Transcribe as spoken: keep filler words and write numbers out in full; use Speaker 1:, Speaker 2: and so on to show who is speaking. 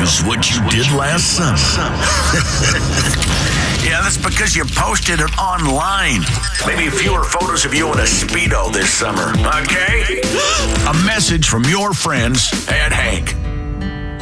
Speaker 1: is what you did last summer.
Speaker 2: Yeah, that's because you posted it online. Maybe fewer photos of you in a Speedo this summer, okay?
Speaker 1: A message from your friends at Hank.